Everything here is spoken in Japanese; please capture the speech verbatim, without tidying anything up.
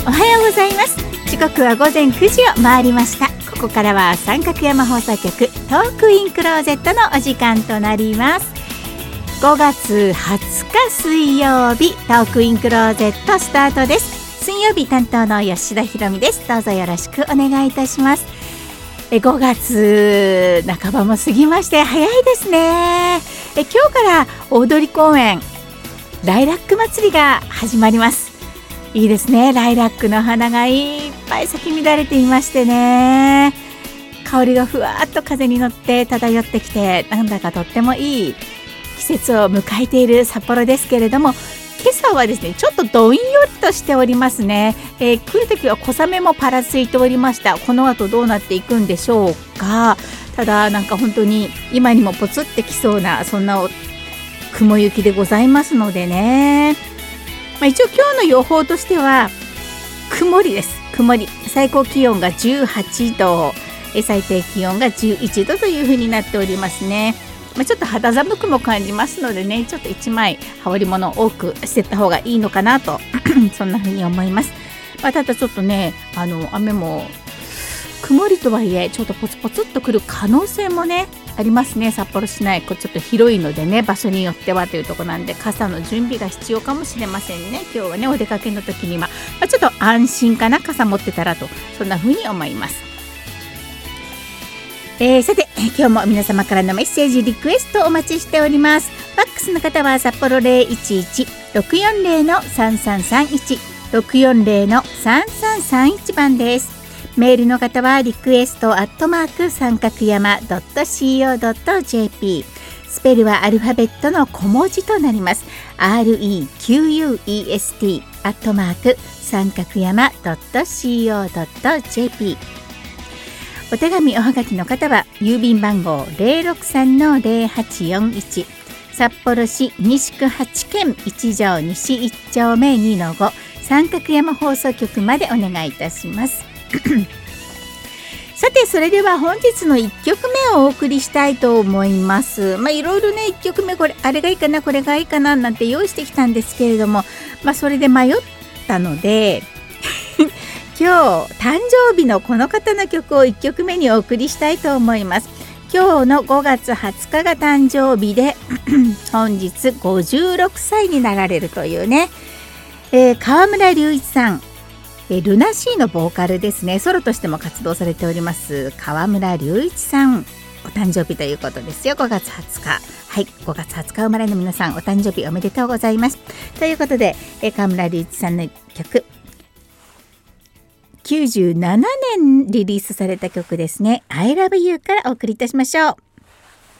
おはようございます。時刻はごぜんくじを回りました。ここからは三角山放送局トークインクローゼットのお時間となります。ごがつはつか水曜日、トークインクローゼットスタートです。水曜日担当の吉田ひろみです。どうぞよろしくお願いいたします。えごがつなかばも過ぎまして早いですね。え今日から大通公園ライラック祭りが始まります。いいですね。ライラックの花がいっぱい咲き乱れていましてね、香りがふわっと風に乗って漂ってきて、なんだかとってもいい季節を迎えている札幌ですけれども、今朝はですねちょっとどんよりとしておりますね。えー、来るときは小雨もパラついておりました。この後どうなっていくんでしょうか。ただなんか本当に今にもポツってきそうなそんな雲行きでございますのでね、まあ、一応今日の予報としては曇りです。曇り、最高気温がじゅうはちど、え最低気温がじゅういちどというふうになっておりますね。まあ、ちょっと肌寒くも感じますのでね、ちょっといちまい羽織物を多く捨てた方がいいのかなとそんなふうに思います。まあ、ただちょっとね、あの雨も曇りとはいえちょっとポツポツっと来る可能性もねありますね。札幌市内こうちょっと広いのでね、場所によってはというところなんで、傘の準備が必要かもしれませんね。今日はねお出かけの時には、まあ、ちょっと安心かな、傘持ってたらと、そんな風に思います。えー、さて今日も皆様からのメッセージリクエストお待ちしております。ファックスの方は札幌 ゼロいちいち ろくよんゼロ のさんさんさんいち ろくよんゼロ のさんさんさんいち番です。メールの方はリクエストアットマーク三角山 ドットコー ドット ジェーピー、 スペルはアルファベットの小文字となります。 アールイーキューユーイーエスティー アットマーク三角山 ドットコー ドット ジェーピー。 お手紙おはがきの方は郵便番号 ゼロろくさんのゼロはちよんいち、 札幌市西区はちけんいち条西いち丁目にのご、三角山放送局までお願いいたします。さてそれでは本日のいっきょくめをお送りしたいと思います。まあいろいろねいっきょくめこれあれがいいかなこれがいいかななんて用意してきたんですけれども、まあそれで迷ったので今日誕生日のこの方の曲をいっきょくめにお送りしたいと思います。今日のごがつはつかが誕生日で本日ごじゅうろくさいになられるというね、えー、川村隆一さん、えルナシーのボーカルですね。ソロとしても活動されております川村隆一さん、お誕生日ということですよ。ごがつはつか、はい、ごがつはつか生まれの皆さんお誕生日おめでとうございます。ということで、え川村隆一さんの曲、きゅうじゅうななねんリリースされた曲ですね。 I love you からお送りいたしましょう。